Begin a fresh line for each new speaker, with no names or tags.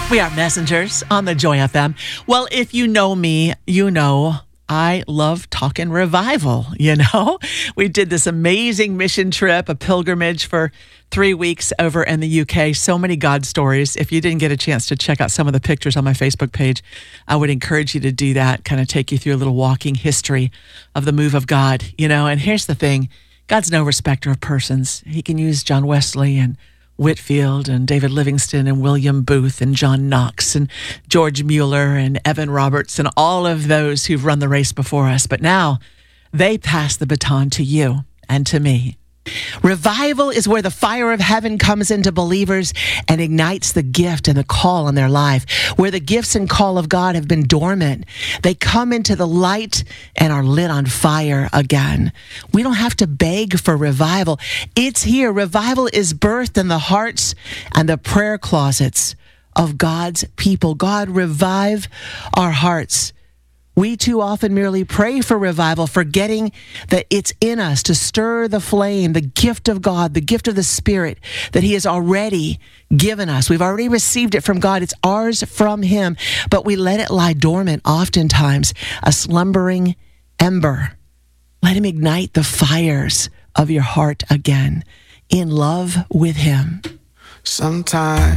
We are messengers on the Joy FM. Well, if you know me, you know I love talking revival, We did this amazing mission trip, a pilgrimage for 3 weeks over in the UK. So many God stories. If you didn't get a chance to check out some of the pictures on my Facebook page, I would encourage you to do that, kind of take you through a little walking history of the move of God, And here's the thing, God's no respecter of persons. He can use John Wesley and Whitfield and David Livingston and William Booth and John Knox and George Mueller and Evan Roberts and all of those who've run the race before us. But now they pass the baton to you and to me. Revival is where the fire of heaven comes into believers and ignites the gift and the call on their life. Where the gifts and call of God have been dormant, they come into the light and are lit on fire again. We don't have to beg for revival. It's here. Revival is birthed in the hearts and the prayer closets of God's people. God, revive our hearts. We too often merely pray for revival, forgetting that it's in us to stir the flame, the gift of God, the gift of the Spirit that He has already given us. We've already received it from God. It's ours from Him, but we let it lie dormant, oftentimes a slumbering ember. Let Him ignite the fires of your heart again in love with Him.
Sometimes